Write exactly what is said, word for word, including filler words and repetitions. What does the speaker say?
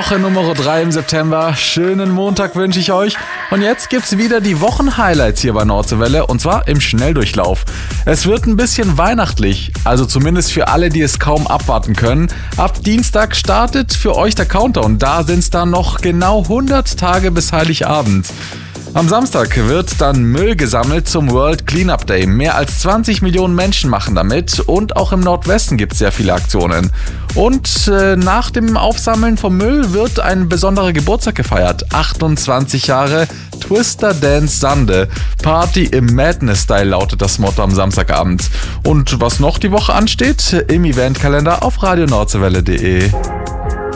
Woche Nummer drei im September. Schönen Montag wünsche ich euch. Und jetzt gibt's wieder die Wochenhighlights hier bei Nordseewelle und zwar im Schnelldurchlauf. Es wird ein bisschen weihnachtlich, also zumindest für alle, die es kaum abwarten können. Ab Dienstag startet für euch der Countdown. Da sind's dann noch genau hundert Tage bis Heiligabend. Am Samstag wird dann Müll gesammelt zum World Cleanup Day. Mehr als zwanzig Millionen Menschen machen damit und auch im Nordwesten gibt es sehr viele Aktionen. Und äh, nach dem Aufsammeln vom Müll wird ein besonderer Geburtstag gefeiert. achtundzwanzig Jahre Twister Dance Sande. Party im Madness-Style lautet das Motto am Samstagabend. Und was noch die Woche ansteht, im Eventkalender auf radio nordseewelle punkt de.